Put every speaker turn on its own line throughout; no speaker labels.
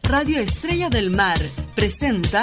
Radio Estrella del Mar presenta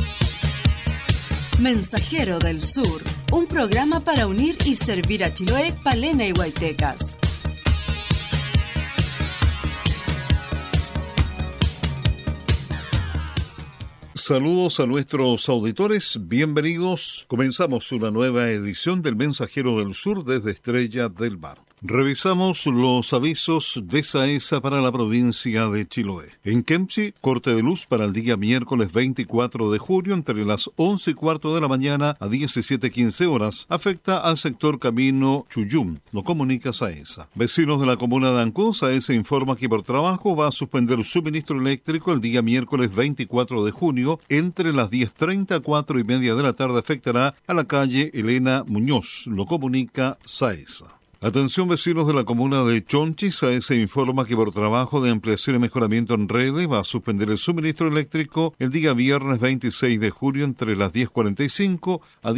Mensajero del Sur, un programa para unir y servir a Chiloé, Palena y Huaytecas.
Saludos a nuestros auditores, bienvenidos. Comenzamos una nueva edición del Mensajero del Sur desde Estrella del Mar. Revisamos los avisos de SAESA para la provincia de Chiloé. En Kempchi, corte de luz para el día miércoles 24 de julio entre las 11:15 de la mañana a 17:15 horas. Afecta al sector Camino Chuyum, lo comunica SAESA. Vecinos de la comuna de Ancud, SAESA informa que por trabajo va a suspender suministro eléctrico el día miércoles 24 de junio entre las 10:30 a 4:30 de la tarde. Afectará a la calle Elena Muñoz, lo comunica SAESA. Atención vecinos de la comuna de Chonchi, SAESA informa que por trabajo de ampliación y mejoramiento en redes va a suspender el suministro eléctrico el día viernes 26 de julio entre las 10:45 a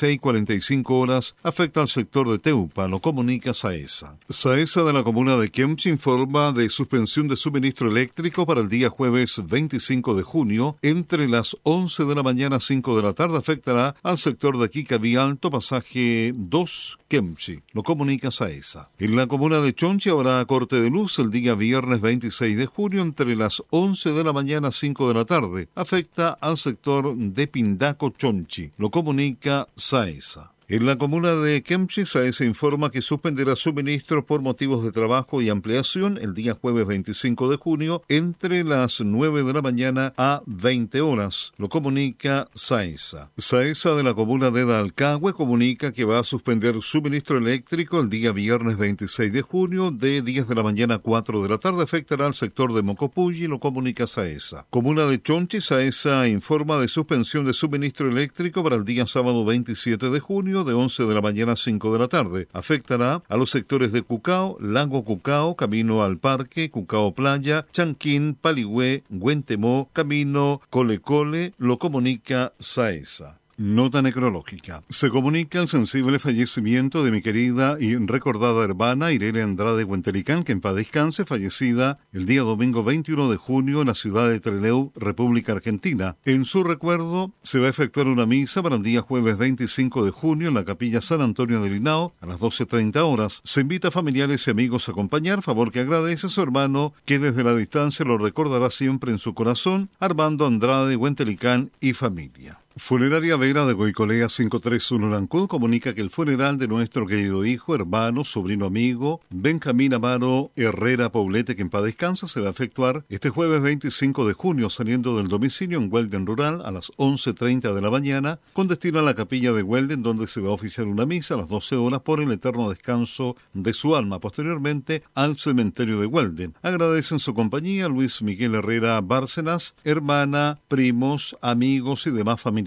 16:45 horas. Afecta al sector de Teupa, lo comunica SAESA. SAESA de la comuna de Kempchi informa de suspensión de suministro eléctrico para el día jueves 25 de junio entre las 11 de la mañana a 5 de la tarde. Afectará al sector de Kikabi Alto, pasaje 2, Kempchi, lo comunica SAESA. En la comuna de Chonchi habrá corte de luz el día viernes 26 de junio entre las 11 de la mañana a 5 de la tarde. Afecta al sector de Pindaco Chonchi, lo comunica SAESA. En la comuna de Kempchi, SAESA informa que suspenderá suministro por motivos de trabajo y ampliación el día jueves 25 de junio entre las 9 de la mañana a 20 horas. Lo comunica SAESA. SAESA de la comuna de Dalcahue comunica que va a suspender suministro eléctrico el día viernes 26 de junio de 10 de la mañana a 4 de la tarde. Afectará al sector de Mocopulli, lo comunica SAESA. Comuna de Chonchi, SAESA informa de suspensión de suministro eléctrico para el día sábado 27 de junio de 11 de la mañana a 5 de la tarde. Afectará a los sectores de Cucao, Lago Cucao, Camino al Parque, Cucao Playa, Chanquín, Paligüe, Huentemó, Camino Colecole, lo comunica SAESA. Nota necrológica. Se comunica el sensible fallecimiento de mi querida y recordada hermana Irene Andrade Huentelicán, que en paz descanse, fallecida el día domingo 21 de junio en la ciudad de Trelew, República Argentina. En su recuerdo se va a efectuar una misa para el día jueves 25 de junio en la capilla San Antonio del Hinao a las 12:30 horas. Se invita a familiares y amigos a acompañar, favor que agradece a su hermano, que desde la distancia lo recordará siempre en su corazón, Armando Andrade Huentelicán y familia. Funeraria Vera de Goicolea 531 Lancud comunica que el funeral de nuestro querido hijo, hermano, sobrino amigo, Benjamín Amaro Herrera Poblete, que en paz descansa, se va a efectuar este jueves 25 de junio saliendo del domicilio en Huelden Rural a las 11:30 de la mañana con destino a la capilla de Huelden, donde se va a oficiar una misa a las 12 horas por el eterno descanso de su alma. Posteriormente al cementerio de Huelden. Agradecen su compañía Luis Miguel Herrera Bárcenas, hermana, primos, amigos y demás familiares.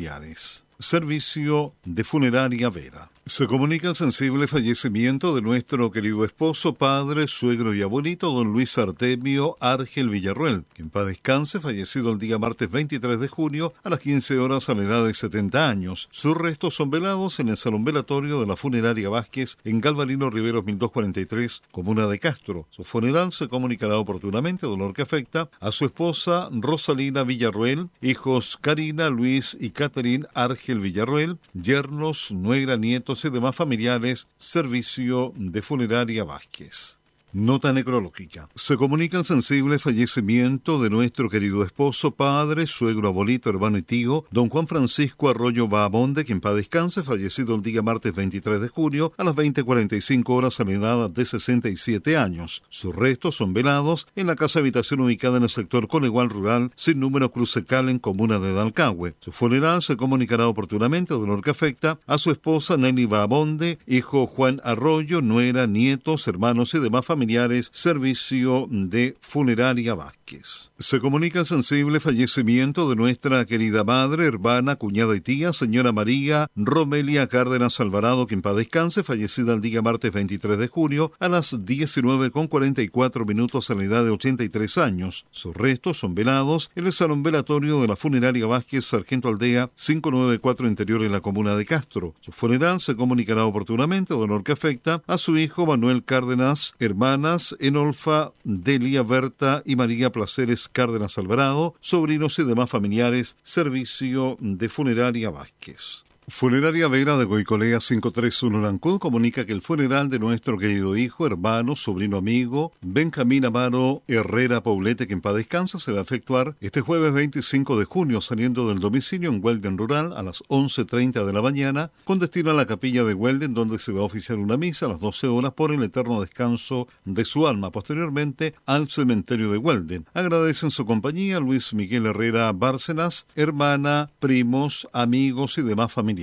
Servicio de Funeraria Vera. Se comunica el sensible fallecimiento de nuestro querido esposo, padre, suegro y abuelito, don Luis Artemio Argel Villarruel, que en paz descanse, fallecido el día martes 23 de junio a las 15 horas a la edad de 70 años. Sus restos son velados en el salón velatorio de la Funeraria Vázquez en Galvarino Riveros 1243, comuna de Castro. Su funeral se comunicará oportunamente, dolor que afecta a su esposa Rosalina Villarruel, hijos Karina, Luis y Catherine Argel Villarruel, yernos, nuera, nietos y demás familiares. Servicio de Funeraria Vázquez. Nota necrológica. Se comunica el sensible fallecimiento de nuestro querido esposo, padre, suegro, abuelito, hermano y tío, don Juan Francisco Arroyo Bahamonde, que en paz descanse, fallecido el día martes 23 de junio a las 20:45 horas a la edad de 67 años. Sus restos son velados en la casa habitación ubicada en el sector Conegual Rural, sin número Crucecal, en comuna de Dalcahue. Su funeral se comunicará oportunamente, dolor que afecta a su esposa Nelly Bahamonde, hijo Juan Arroyo, nuera, nietos, hermanos y demás familiares. Servicio de Funeraria Vázquez. Se comunica el sensible fallecimiento de nuestra querida madre, hermana, cuñada y tía, señora María Romelia Cárdenas Alvarado, que en paz descanse, fallecida el día martes 23 de junio a las 19:44 a la edad de 83 años. Sus restos son velados en el salón velatorio de la Funeraria Vázquez, Sargento Aldea 594 Interior, en la comuna de Castro. Su funeral se comunicará oportunamente, dolor que afecta a su hijo Manuel Cárdenas, hermano hermanas Enolfa, Delia, Berta y María Placeres Cárdenas Alvarado, sobrinos y demás familiares, servicio de Funeraria Vázquez. Funeraria Vera de Goicolea 531 Lancud comunica que el funeral de nuestro querido hijo, hermano, sobrino, amigo, Benjamín Amaro Herrera Poblete, que en paz descansa, se va a efectuar este jueves 25 de junio, saliendo del domicilio en Huelden Rural a las 11:30 de la mañana, con destino a la capilla de Huelden, donde se va a oficiar una misa a las 12 horas por el eterno descanso de su alma. Posteriormente, al cementerio de Huelden. Agradecen su compañía Luis Miguel Herrera Bárcenas, hermana, primos, amigos y demás familiares.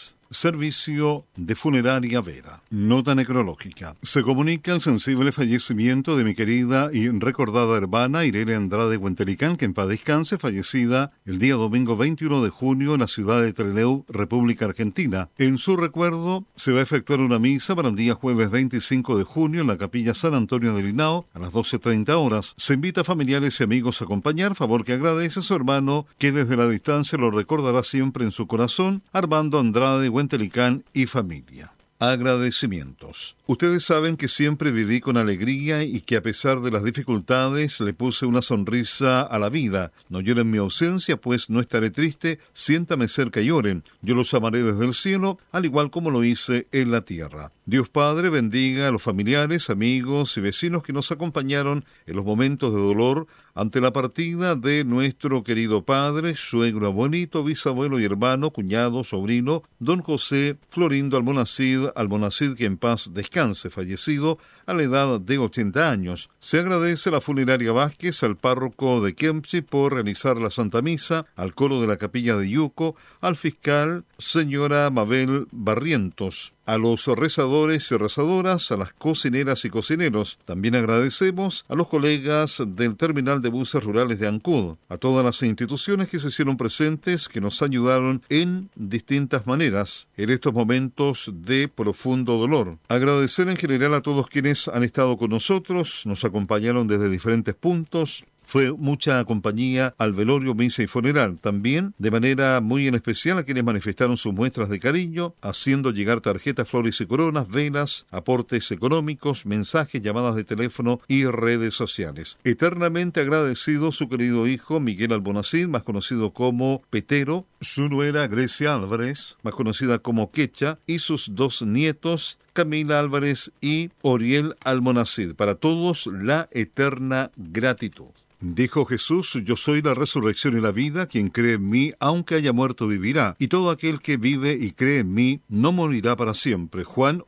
Servicio de Funeraria Vera. Nota necrológica. Se comunica el sensible fallecimiento de mi querida y recordada hermana Irene Andrade Huentelicán, que en paz descanse, fallecida el día domingo 21 de junio en la ciudad de Trelew, República Argentina. En su recuerdo se va a efectuar una misa para el día jueves 25 de junio en la capilla San Antonio de Linao a las 12:30 horas. Se invita a familiares y amigos a acompañar, favor que agradece su hermano, que desde la distancia lo recordará siempre en su corazón, Armando Andrade Huentelicán y familia. Agradecimientos. Ustedes saben que siempre viví con alegría y que a pesar de las dificultades le puse una sonrisa a la vida. No lloren mi ausencia, pues no estaré triste, siéntame cerca y oren. Yo los amaré desde el cielo, al igual como lo hice en la tierra. Dios Padre bendiga a los familiares, amigos y vecinos que nos acompañaron en los momentos de dolor ante la partida de nuestro querido padre, suegro, abuelito, bisabuelo y hermano, cuñado, sobrino, don José Florindo Almonacid, que en paz descanse, fallecido a la edad de 80 años. Se agradece a la Funeraria Vázquez, al párroco de Kempsey por realizar la Santa Misa, al coro de la capilla de Yuco, al fiscal señora Mabel Barrientos, a los rezadores y rezadoras, a las cocineras y cocineros. También agradecemos a los colegas del terminal de buses rurales de Ancud, a todas las instituciones que se hicieron presentes, que nos ayudaron en distintas maneras en estos momentos de profundo dolor. Agradecer en general a todos quienes han estado con nosotros, nos acompañaron desde diferentes puntos. Fue mucha compañía al velorio, misa y funeral. También, de manera muy en especial, a quienes manifestaron sus muestras de cariño, haciendo llegar tarjetas, flores y coronas, velas, aportes económicos, mensajes, llamadas de teléfono y redes sociales. Eternamente agradecido su querido hijo Miguel Almonacid, más conocido como Petero, su nuera Grecia Álvarez, más conocida como Quecha, y sus dos nietos, Camila Álvarez y Oriel Almonacid. Para todos, la eterna gratitud. Dijo Jesús: yo soy la resurrección y la vida, quien cree en mí, aunque haya muerto, vivirá, y todo aquel que vive y cree en mí, no morirá para siempre. Juan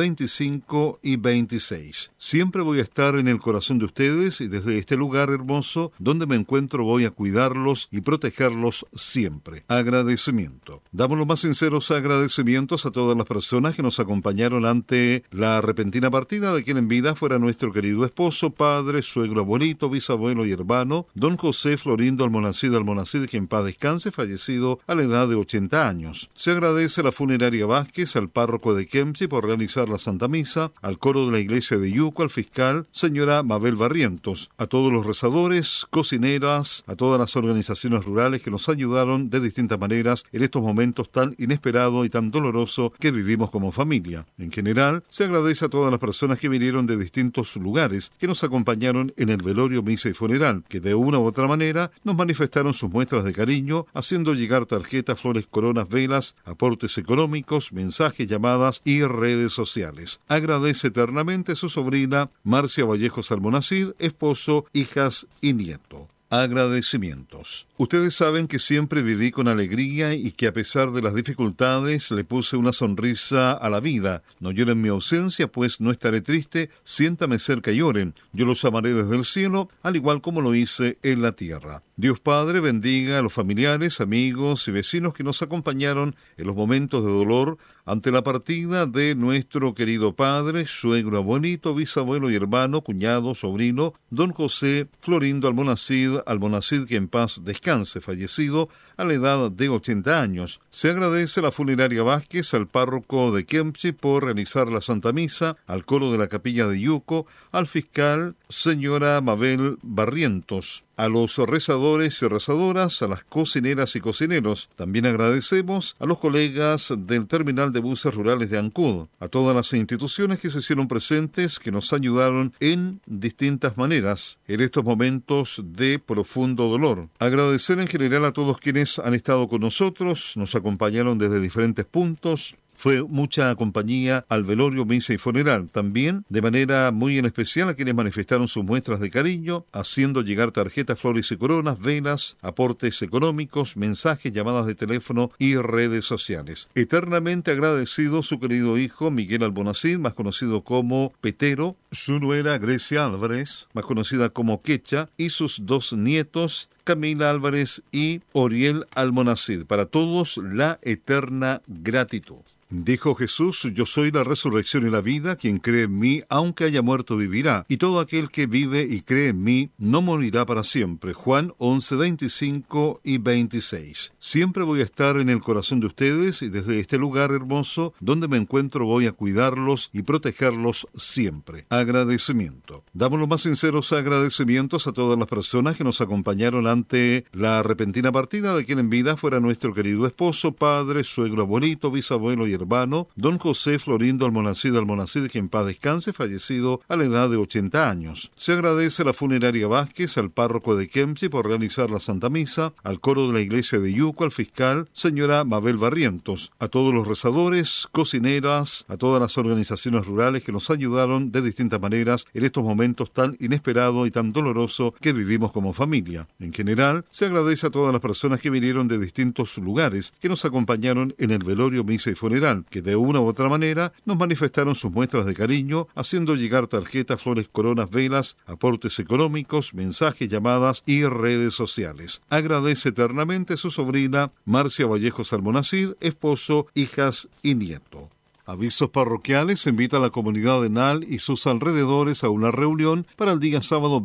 11:25 y 26. Siempre voy a estar en el corazón de ustedes, y desde este lugar hermoso donde me encuentro voy a cuidarlos y protegerlos siempre. Agradecimiento. Damos los más sinceros agradecimientos a todas las personas que nos acompañaron ante la repentina partida de quien en vida fuera nuestro querido esposo, padre, suegro, abuelito, bisabuelo y hermano, don José Florindo Almonacid, que en paz descanse, fallecido a la edad de 80 años. Se agradece a la Funeraria Vázquez, al párroco de Kempsey por realizar la Santa Misa, al coro de la iglesia de Yuco, al fiscal señora Mabel Barrientos, a todos los rezadores, cocineras, a todas las organizaciones rurales que nos ayudaron de distintas maneras en estos momentos tan inesperados y tan dolorosos que vivimos como familia. En general, se agradece a todas las personas que vinieron de distintos lugares, que nos acompañaron en el velorio, misa y funeral, que de una u otra manera nos manifestaron sus muestras de cariño, haciendo llegar tarjetas, flores, coronas, velas, aportes económicos, mensajes, llamadas y redes sociales. Agradece eternamente a su sobrina Marcia Vallejos Almonacid, esposo, hijas y nieto. Agradecimientos. Ustedes saben que siempre viví con alegría y que a pesar de las dificultades le puse una sonrisa a la vida. No lloren mi ausencia, pues no estaré triste, siéntame cerca y oren. Yo los amaré desde el cielo, al igual como lo hice en la tierra. Dios Padre bendiga a los familiares, amigos y vecinos que nos acompañaron en los momentos de dolor ante la partida de nuestro querido padre, suegro, abuelito, bisabuelo y hermano, cuñado, sobrino, don José Florindo Almonacid, que en paz descanse, fallecido a la edad de 80 años. Se agradece a la Funeraria Vázquez, al párroco de Kempsey por realizar la Santa Misa, al coro de la capilla de Yuco, al fiscal señora Mabel Barrientos, a los rezadores y rezadoras, a las cocineras y cocineros. También agradecemos a los colegas del terminal de buses rurales de Ancud, a todas las instituciones que se hicieron presentes, que nos ayudaron en distintas maneras en estos momentos de profundo dolor. Agradecer en general a todos quienes han estado con nosotros, nos acompañaron desde diferentes puntos. Fue mucha compañía al velorio, misa y funeral. También, de manera muy en especial, a quienes manifestaron sus muestras de cariño, haciendo llegar tarjetas, flores y coronas, velas, aportes económicos, mensajes, llamadas de teléfono y redes sociales. Eternamente agradecido su querido hijo Miguel Almonacid, más conocido como Petero, su nuera Grecia Álvarez, más conocida como Quecha, y sus dos nietos, Camila Álvarez y Oriel Almonacid. Para todos, la eterna gratitud. Dijo Jesús: yo soy la resurrección y la vida, quien cree en mí, aunque haya muerto, vivirá, y todo aquel que vive y cree en mí, no morirá para siempre. Juan 11, 25 y 26. Siempre voy a estar en el corazón de ustedes, y desde este lugar hermoso donde me encuentro voy a cuidarlos y protegerlos siempre. Agradecimiento. Damos los más sinceros agradecimientos a todas las personas que nos acompañaron ante la repentina partida de quien en vida fuera nuestro querido esposo, padre, suegro, abuelito, bisabuelo y hermano, don José Florindo Almonacid, que en paz descanse, fallecido a la edad de 80 años. Se agradece a la funeraria Vázquez, al párroco de Kempsey por realizar la Santa Misa, al coro de la iglesia de Yuco, al fiscal, señora Mabel Barrientos, a todos los rezadores, cocineras, a todas las organizaciones rurales que nos ayudaron de distintas maneras en estos momentos tan inesperados y tan dolorosos que vivimos como familia. En general, se agradece a todas las personas que vinieron de distintos lugares, que nos acompañaron en el velorio, misa y funeral, que de una u otra manera nos manifestaron sus muestras de cariño, haciendo llegar tarjetas, flores, coronas, velas, aportes económicos, mensajes, llamadas y redes sociales. Agradece eternamente su sobrina Marcia Vallejos Almonacid, esposo, hijas y nieto. Avisos parroquiales: invita a la comunidad de Nal y sus alrededores a una reunión para el día sábado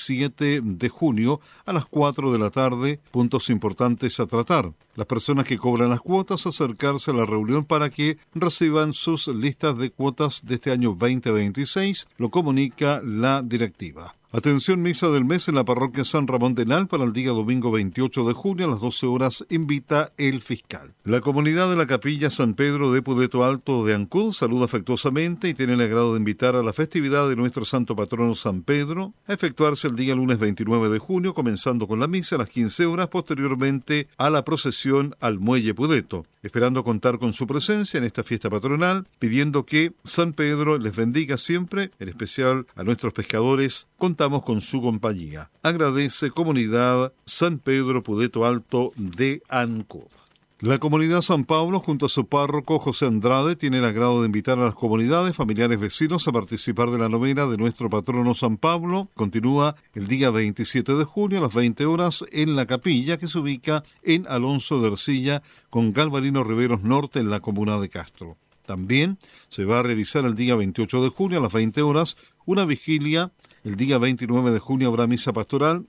27 de junio a las 4 de la tarde. Puntos importantes a tratar: las personas que cobran las cuotas, acercarse a la reunión para que reciban sus listas de cuotas de este año 2026, lo comunica la directiva. Atención, misa del mes en la parroquia San Ramón de Nal para el día domingo 28 de junio a las 12 horas, invita el fiscal. La comunidad de la capilla San Pedro de Pudeto Alto de Ancud saluda afectuosamente y tiene el agrado de invitar a la festividad de nuestro santo patrono San Pedro, a efectuarse el día lunes 29 de junio, comenzando con la misa a las 15 horas, posteriormente a la procesión al Muelle Pudeto, esperando contar con su presencia en esta fiesta patronal, pidiendo que San Pedro les bendiga siempre, en especial a nuestros pescadores. Contamos con su compañía. Agradece comunidad San Pedro Pudeto Alto de Ancud. La comunidad San Pablo, junto a su párroco José Andrade, tiene el agrado de invitar a las comunidades, familiares, vecinos a participar de la novena de nuestro patrono San Pablo. Continúa el día 27 de junio a las 20 horas en la capilla, que se ubica en Alonso de Ercilla con Galvarino Riveros Norte en la comuna de Castro. También se va a realizar el día 28 de junio a las 20 horas una vigilia. El día 29 de junio habrá misa pastoral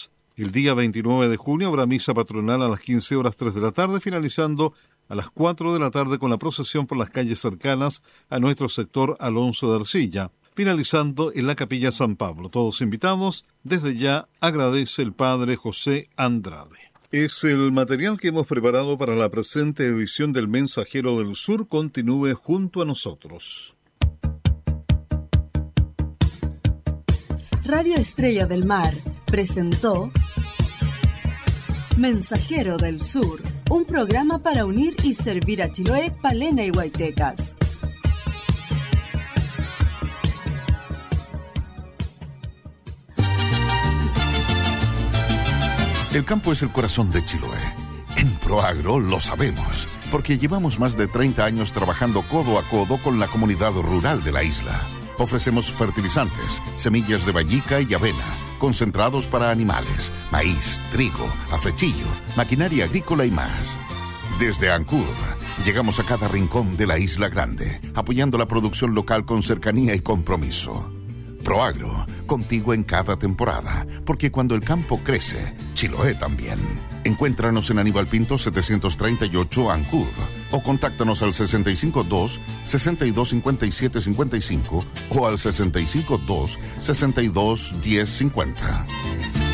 El día 29 de junio habrá misa patronal a las 15 horas 3 de la tarde, finalizando a las 4 de la tarde con la procesión por las calles cercanas a nuestro sector Alonso de Ercilla, finalizando en la capilla San Pablo. Todos invitados. Desde ya agradece el padre José Andrade. Es el material que hemos preparado para la presente edición del Mensajero del Sur. Continúe junto a nosotros.
Radio Estrella del Mar presentó Mensajero del Sur, un programa para unir y servir a Chiloé, Palena y Huaytecas.
El campo es el corazón de Chiloé. En Proagro lo sabemos, porque llevamos más de 30 años trabajando codo a codo con la comunidad rural de la isla. Ofrecemos fertilizantes, semillas de vallica y avena, concentrados para animales, maíz, trigo, afrechillo, maquinaria agrícola y más. Desde Ancud, llegamos a cada rincón de la Isla Grande, apoyando la producción local con cercanía y compromiso. Proagro, contigo en cada temporada, porque cuando el campo crece, Chiloé también. Encuéntranos en Aníbal Pinto 738 Ancud o contáctanos al 652-625755 o al 652-621050.